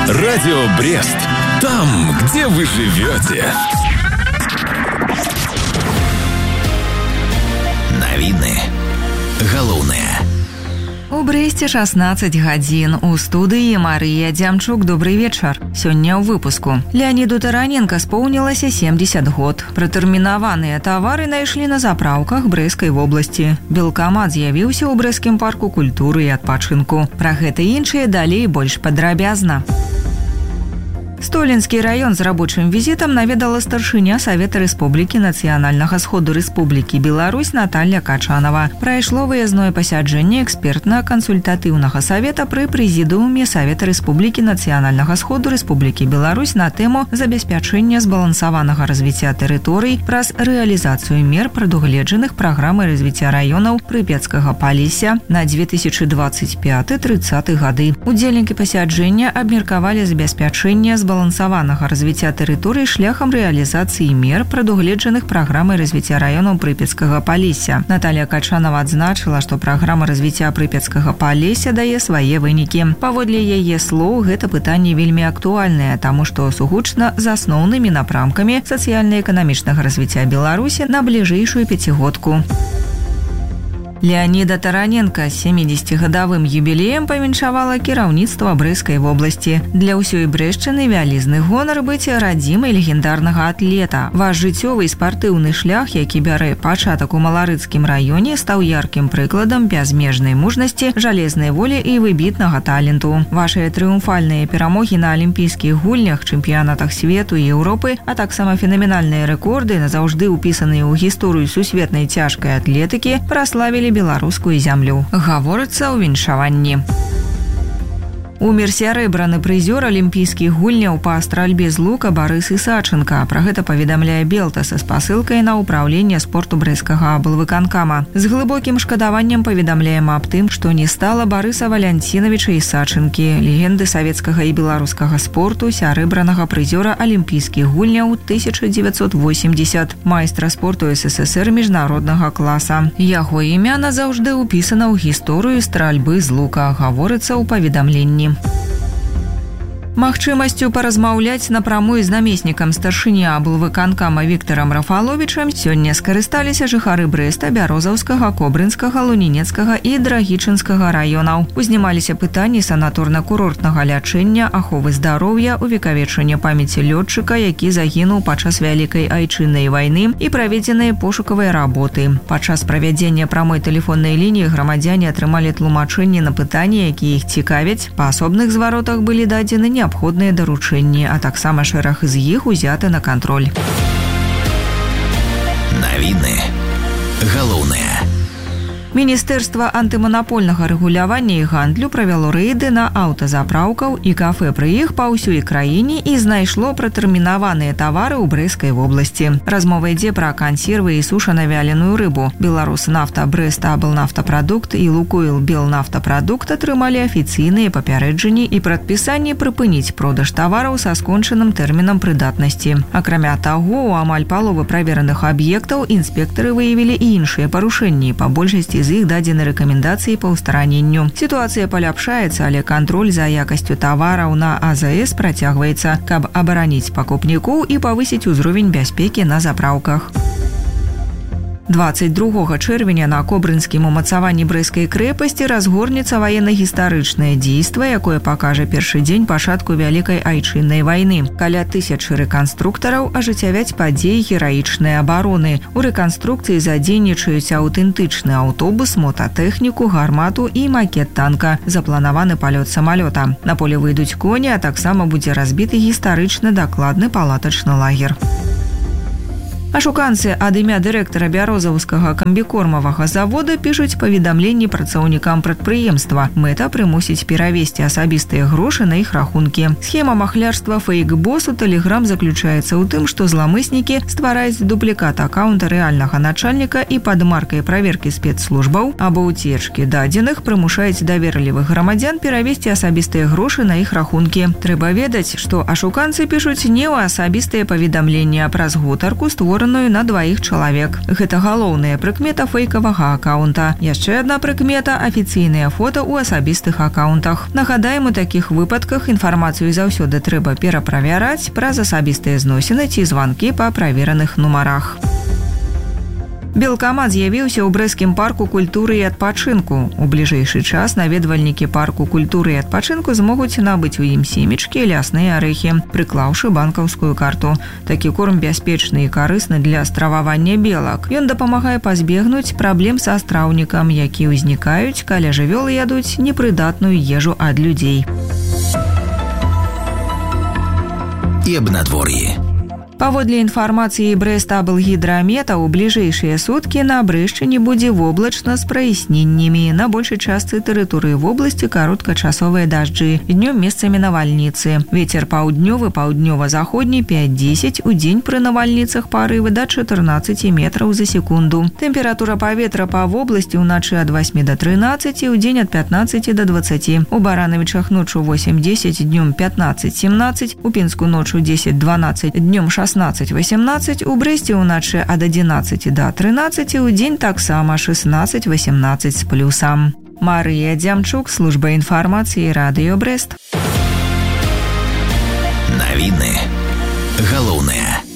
Радио Брест. Там, где вы живете. Новины. Галоўнае. У Брэсце 16 гадзін. У студыі Марыя Дзямчук. Добрый вечар. Сёння ў выпуску. Леаніду Тараненка споўнілася 70 год. Пратэрмінаваныя тавары знайшлі на запраўках Брэсцкай вобласці. Белкамат з'явіўся ў Брэсцкім парку культуры і адпачынку. Пра гэта і іншыя далей больш падрабязна. Столінскі раён з рабочым візітам наведала старшыня Савета Рэспублікі Нацыянальнага сходу Рэспублікі Беларусь Наталья Качанова. Прайшло выязное пасяджэнне экспертна-кансультатыўнага савета пры прэзідыуме Савета Рэспублікі Нацыянальнага сходу Рэспублікі Беларусь на тэму забеспячэння збалансаванага развіцця тэрыторый праз рэалізацыю мер, прадугледжаных праграмай развіцця раёнаў Прыпяцкага Палісся на 2025-30 гады. Удзельнікі пасяджэння абмеркавалі забеспячэнне збалансаванага развіцця тэрыторый шляхам рэалізацыі мер, прадугледжаных праграмай развіцця раёнаў Прыпяцкага Палісся. Наталья Качанова адзначыла, што праграма развіцця Прыпяцкага Палісся дае свае вынікі. Паводле яе слоў, гэта пытанне вельмі актуальнае, таму што сугучна з асноўнымі напрамкамі сацыяльна-эканамічнага развіцця Беларусі на бліжэйшую пяцігодку. Леаніда Тараненка з 70-гадовым юбілеем павіншавала кіраўніцтва Брэсцкай вобласці. Для ўсёй брэсчыны вялізны гонар быць радзімай легендарнага атлета. Ваш жыццёвы і спартыўны шлях, які бярэ пачатак у Маларыцкім раёне, стаў яркім прыкладам бязмежнай мужнасці, жалезнай волі і выбітнага таленту. Вашыя трыумфальныя перамогі на алімпійскіх гульнях, чэмпіянатах свету і Еўропы, а таксама фенаменальныя рэкорды, назаўжды ўпісаныя ў гісторыю сусветнай цяжкай атлетыкі, праславілі беларускую зямлю. Гаворыцца ў віншаванні. Умер сярэбраны прызёр алімпійскіх гульняў па стральбе з лука Барыс Ісаченка. Пра гэта паведамляе Белтас з пасылкай на ўпраўленне спорту Брэсцкага аблвыканкама. З глыбокім шкадаваннем паведамляем аб тым, што не стала Барыса Валянцінавіча Ісаченкі, легенды савецкага і беларускага спорту, сярэбранага прызёра алімпійскіх гульняў 1980, майстра спорту СССР міжнароднага класа. Яго імя назаўжды ўпісана ў гісторыю стральбы з лука, гаворыцца ў паведамленні. Магчымасцю паразмаўляць напрамую з намеснікам старшыні аблвыканкама Віктарам Рафаловічам сёння скарысталіся жыхары Брэста, Бярозаўскага, Кобрынскага, Лунінецкага і Драгічынскага раёнаў. Узнімаліся пытанні санаторна-курортнага лячэння, аховы здароўя, увекавечання памяці лётчыка, які загінуў падчас Вялікай айчыннай вайны, і праведзеныя пошукавыя работы. Падчас правядзення прамой тэлефоннай лініі грамадзяне атрымалі тлумачэнні на пытанні, якія іх цікавяць. Па асобных зваротах былі дадзены неабходныя даручэнні, а таксама шэраг з іх узяты на кантроль. Навіны. Галоўнае. Міністэрства антыманапольнага рэгулявання і гандлю правяло рэйды на аўтазапраўкаў і кафэ пры іх па ўсёй краіне і знайшло пратэрмінаваныя тавары ў Брэсцкай вобласці. Размова ідзе пра кансервы і сушана-вяленую рыбу. Беларуснафта, Брэст аблнафтапрадукт і Лукойл Белнафтапрадукт атрымалі афіцыйныя папярэджанні і прадпісанні прыпыніць продаж тавараў са скончаным тэрмінам прыдатнасці. Акрамя таго, у амаль паловы правераных аб'ектаў інспектары выявілі і іншыя парушэнні, па большасці з іх дадзены рэкамендацыі па ўстараненню. Сітуацыя паляпшаецца, але кантроль за якасцю тавараў на АЗС працягваецца, каб абараніць пакупнікоў і павысіць узровень бяспекі на запраўках. 22 чэрвеня на Кобрынскім умацаванні Брэсцкай крэпасці разгорнецца ваенна-гістарычнае дзейства, якое пакажа першы дзень пачатку Вялікай айчыннай вайны. Каля 1000 рэканструктараў ажыццявяць падзеі гераічнай абароны. У рэканструкцыі задзейнічаюць аўтэнтычны аўтобус, мотатэхніку, гармату і макет танка. Запланаваны палёт самалёта. На поле выйдуць коні, а таксама будзе разбіты гістарычны дакладны палатачны лагер. Ашуканцы ад імя дырэктара Бярозаўскага камбікормавага завода пішуць паведамленні працаўнікам прадпрыемства. Мэта прымусіць перавесці асабістыя грошы на іх рахункі. Схема махлярства фейк-бос у Telegram заключаецца ў тым, што зламыснікі ствараюць дуплікат акаунта рэальнага начальніка і пад маркай праверкі спецслужбаў або ўцечкі дадзеных прымушаюць даверлівых грамадзян перавесці асабістыя грошы на іх рахункі. Трэба ведаць, што ашуканцы пішуць не ў асабістыя паведамленні, а праз гутарку створаную створаную на 2 чалавек. Гэта галоўная прыкмета фэйкавага акаунта. Яшчэ адна прыкмета – афіцыйныя фота ў асабістых акаунтах. Нагадаем, у такіх выпадках інфармацыю заўсёды трэба пераправяраць праз асабістыя зносіны ці званкі па правераных нумарах. Белкамат з'явіўся ў брэсцкім парку культуры і адпачынку. У бліжэйшы час наведвальнікі парку культуры і адпачынку змогуць набыць у ім семечкі і лясныя арэхі, прыклаўшы банкаўскую карту. Такі корм бяспечны і карысны для стрававання белак. Ён дапамагае пазбегнуць праблем са страўнікам, якія ўзнікаюць, калі жывёлы ядуць непрыдатную ежу ад людзей. І аб надвор'і. Паводле інфармацыі Брэст-Аблгідрамета, у бліжэйшыя суткі на Брэшчыне будзе воблачна з праясненнямі. На большай частцы тэрыторыі вобласці кароткачасовыя дажджы. Днём месцамі навальніцы. Вецер паўднёвы, паўднёва-заходні 5-10, у дзень пры навальніцах парывы да 14 метраў за секунду. Тэмпература паветра па вобласці ўначы ад 8 да 13, у дзень ад 15 да 20. У Баранавічах ноччу 8-10, днём 15-17, у Пінску ноччу 10-12, днём 16-18, у Брэсце ўначы ад 11 да 13, у дзень таксама 16-18 з плюсам. Марыя Дзямчук, служба інфармацыі, Радыё Брэст. Навіны. Галоўнае.